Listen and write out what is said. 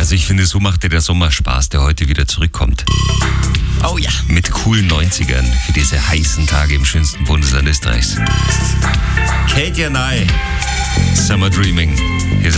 Also ich finde, so macht dir der Sommer Spaß, der heute wieder zurückkommt. Oh ja. Mit coolen 90ern für diese heißen Tage im schönsten Bundesland Österreichs. Katja Nye, Summer Dreaming. Hier ist